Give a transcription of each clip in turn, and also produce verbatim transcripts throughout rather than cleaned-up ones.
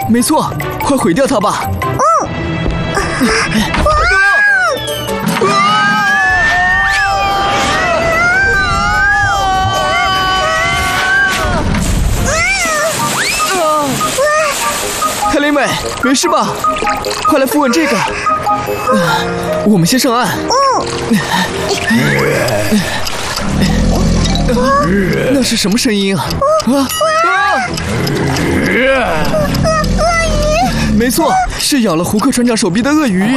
没错，快毁掉它吧。 嗯。哇！ 凯雷美，没事吧？快来扶稳这个。我们先上岸。嗯。那是什么声音啊？啊啊！ 鳄鱼。 没错，是咬了胡克船长手臂的鳄鱼。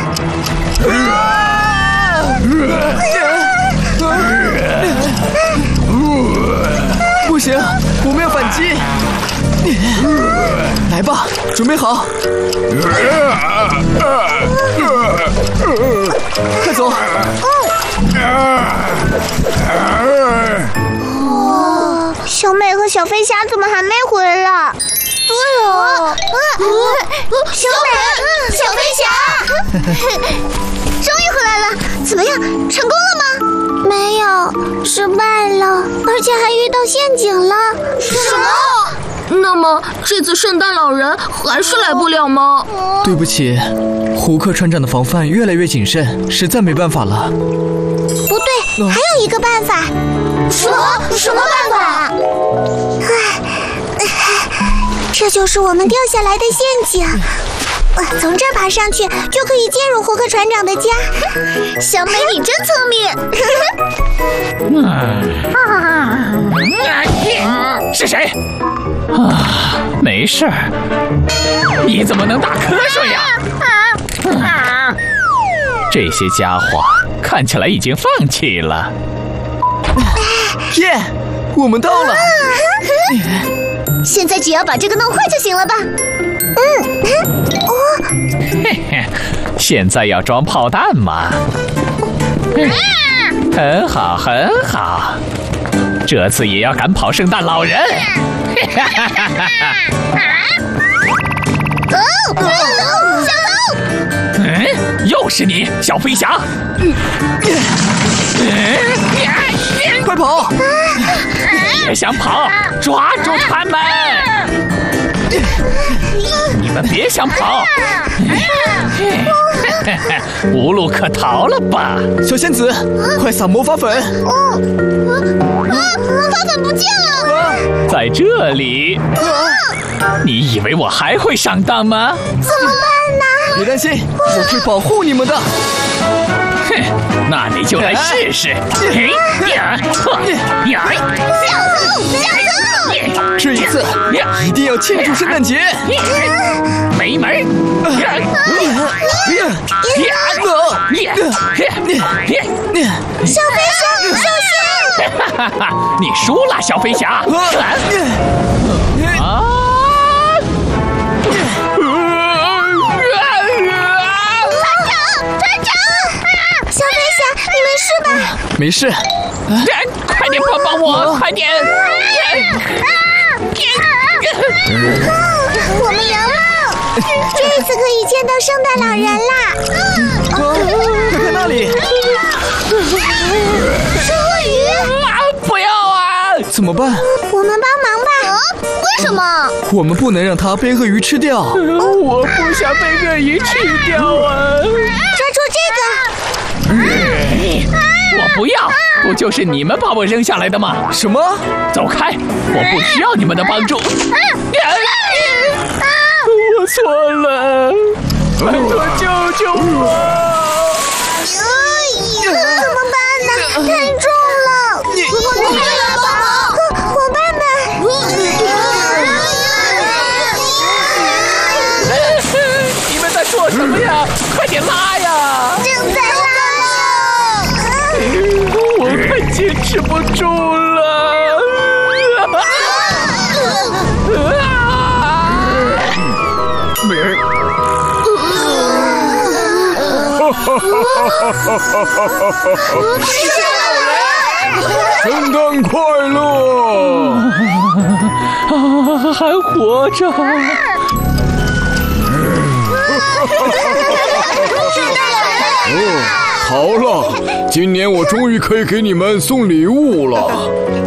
不行，我们要反击。来吧，准备好，快走！ 哦，小美和小飞侠怎么还没回来？对哦，小美、小飞侠，终于回来了，怎么样？成功了吗？没有，失败了，而且还遇到陷阱了。什么？ 那么这次圣诞老人还是来不了吗？ 对不起，胡克船长的防范越来越谨慎，实在没办法了。 不对，还有一个办法。什么？什么办法？这就是我们掉下来的陷阱。从这儿爬上去就可以进入胡克船长的家。小美，你真聪明。 是谁？啊，没事儿。你怎么能打瞌睡呀？啊、这些家伙看起来已经放弃了。 耶，我们到了。 现在只要把这个弄坏就行了吧？嗯，哦， 嘿嘿，现在要装炮弹吗？很好，很好。这次也要赶跑圣诞老人！ 走，小偷！ 嗯，又是你，小飞侠！ 快跑！ 别想跑，抓住他们！你们别想跑！无路可逃了吧？ 小仙子，快撒魔法粉！ 哦，啊，魔法粉不见了！ 在这里！你以为我还会上当吗？ 怎么办呢？ 别担心，我会保护你们的。 哼，那你就来试试！呀，呀， 小偷，小偷！ 这一次一定要庆祝圣诞节！ 没门！ 小飞侠，小心！ 哈哈，你输了，小飞侠！啊！ 船长，船长！小飞侠，你没事吧？ 没事。 快点帮帮我！快点！ 我们赢了！这次可以见到圣诞老人啦！ 快看那里！ 是鳄鱼！ 啊！不要啊！ 怎么办？ 我们帮忙吧。啊？为什么？ 我们不能让它被鳄鱼吃掉。 我不想被鳄鱼吃掉啊！ 抓住这个！ 我不要！不就是你们把我扔下来的吗？ 什么？ 走开！我不需要你们的帮助。我错了，拜托救救我！ 怎么办呢？太重了！我们来帮忙，伙伴们！ 你们在做什么呀？快点拉呀！ 正在拉了！ 我快坚持不住了！ 圣诞快乐！ 啊，还活着！ 哦，好了，今年我终于可以给你们送礼物了。